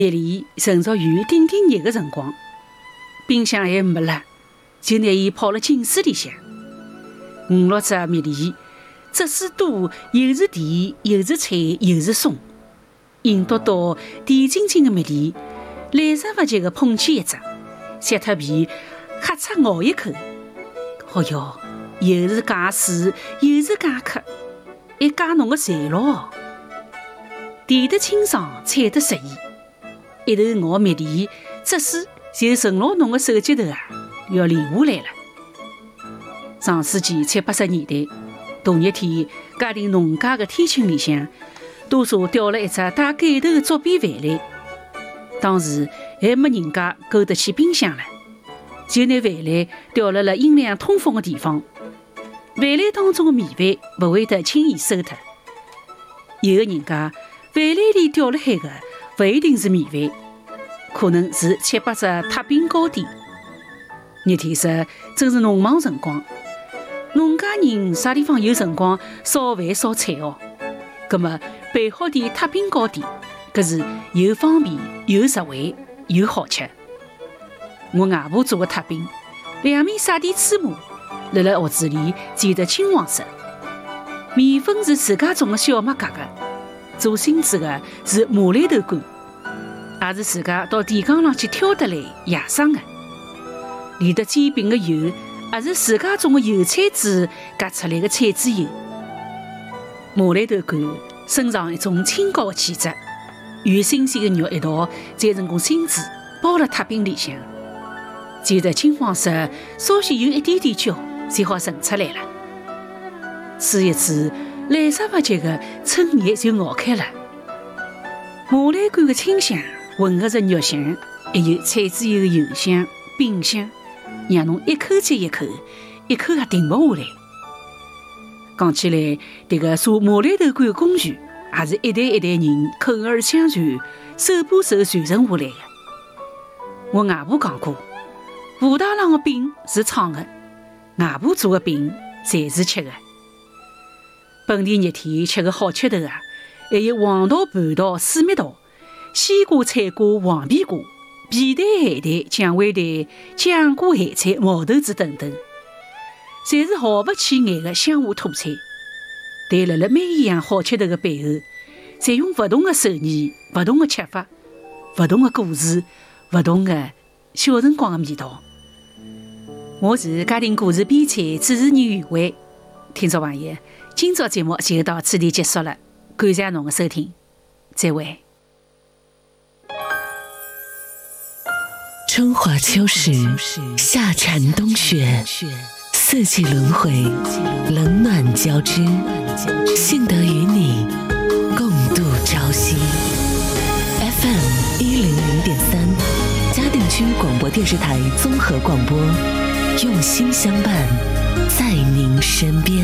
夜里趁着雨顶顶热的辰光，冰箱还没了，就拿伊泡了井水里向。5-6只蜜梨，只水多，又是甜，又是脆，又是松。硬嘟嘟、甜津津的蜜梨，来者不及的捧起一只，削脱皮，哈嚓咬一口。哦哟，又是解水，又是解渴，还解浓的材料。甜得清爽，脆得适意。一头咬蜜梨，只水就顺牢侬的手脚头要流下来了。上世纪70-80年代，大热天，家庭农家的天青里向，多数吊了一只带盖头的竹编饭篮。当时还没人家够得起冰箱了，就拿饭篮吊了阴凉通风的地方。饭篮当中的米饭不会得轻易馊脱。有的人家饭篮里吊了海的不一定是米饭，可能是7-8只太冰糕点。热天时正是农忙辰光，农家人啥地方有辰光烧饭烧菜哦？葛么备好点太冰糕点，搿是又方便又实惠又好吃。我外婆做的太冰，两面撒点芝麻，辣辣盒子里煎得金黄色。面粉是自家种的小麦秆的，做芯子的是马兰头干，也是自家到田埂上去挑得来野生的。连得煎饼的油，也是自家种的油菜籽夹出来的菜籽油。马兰头干身上一种清高的气质，与新鲜的肉一道蘸成个芯子，包了太冰里向，煎得金黄色，稍许有一点点焦，就好盛出来了。吃一次，来者不及的春热就咬开了。马兰干的清香混合着肉香，还有菜籽油的油香、饼香，让侬一口接一口，一口也停不下来。讲起来，这个做马兰头干的工序，也是一代一代人口耳相传、手把手传承下来的。我外婆讲过，武大郎的饼是创的，外婆做的饼才是吃的。本地热天吃个好吃头啊，还有黄桃、蟠桃、水蜜桃、西瓜、菜瓜、黄皮瓜、皮蛋、海带、酱煨蛋、酱瓜、咸菜、毛豆子等等，侪是毫不起眼的乡下土菜。但辣辣每一样好吃头的背后，侪用不同的手艺、不同的吃法、不同的故事、不同的小辰光的味道。我是家庭故事编辑主持人袁慧。听众朋友，今朝节目就到此地结束了，感谢侬的收听，再会。 春华秋实，夏蝉冬雪，四季轮回，冷暖交织，幸得与你共度朝夕。FM 100.3，嘉定区广播电视台综合广播，用心相伴，在您身边。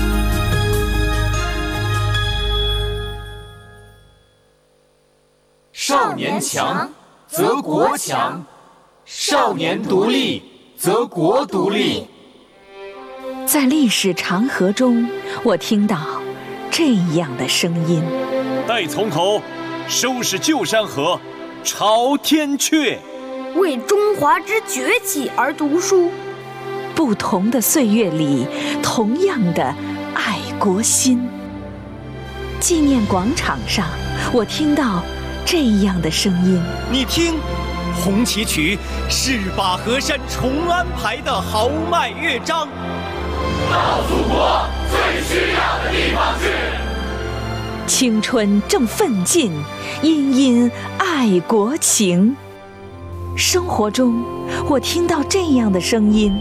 少年强则国强，少年独立则国独立。 在历史长河中，我听到这样的声音： 待从头，收拾旧山河，朝天阙。 为中华之崛起而读书。 不同的岁月里，同样的爱国心。纪念广场上，我听到这样的声音： 你听，红旗曲是把河山重安排的豪迈乐章。 到祖国最需要的地方去。 青春正奋进，殷殷爱国情。生活中，我听到这样的声音：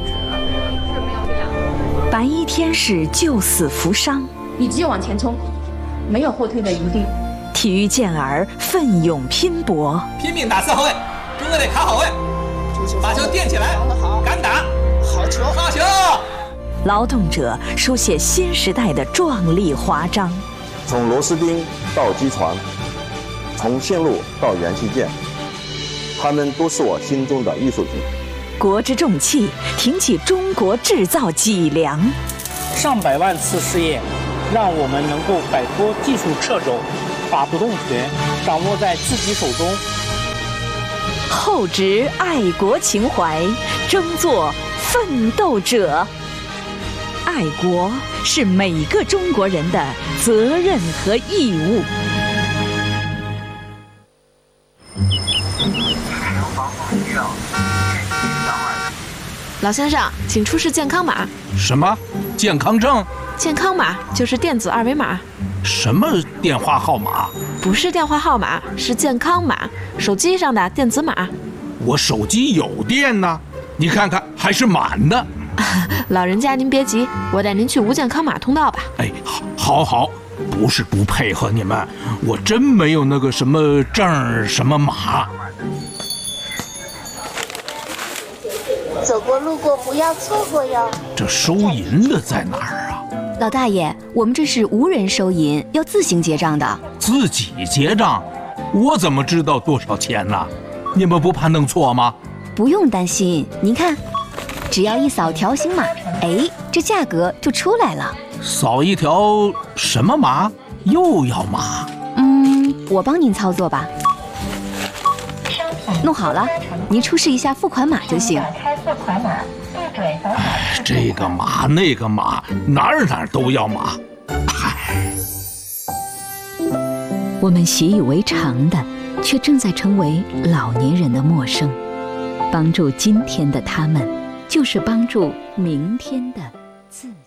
白衣天使救死扶伤， 你只有往前冲，没有后退的余地。 体育健儿奋勇拼搏， 拼命打4号位，跟我得卡好位，把球垫起来，敢打，好球，好球！ 劳动者书写新时代的壮丽华章。 从螺丝钉到机床，从线路到元器件，他们都是我心中的艺术品。 国之重器，挺起中国制造脊梁。 上百万次试验，让我们能够摆脱技术掣肘，把主动权掌握在自己手中， 厚植爱国情怀，争做奋斗者。爱国是每个中国人的责任和义务。 老先生，请出示健康码。 什么？健康证？ 健康码就是电子二维码。 什么电话号码？ 不是电话号码，是健康码，手机上的电子码。 我手机有电呢，你看看还是满的。 老人家您别急，我带您去无健康码通道吧。 哎，好，不是不配合你们，我真没有那个什么证什么码。 走过路过不要错过哟。 这收银的在哪儿啊？ 老大爷，我们这是无人收银，要自行结账的。 自己结账？我怎么知道多少钱呢？你们不怕弄错吗？ 不用担心，您看，只要一扫条形码，哎，这价格就出来了。 扫一条什么码？又要码？ 我帮您操作吧。弄好了，您出示一下付款码就行。 这个码那个码，哪儿都要码。 我们习以为常的，却正在成为老年人的陌生。帮助今天的他们，就是帮助明天的自己。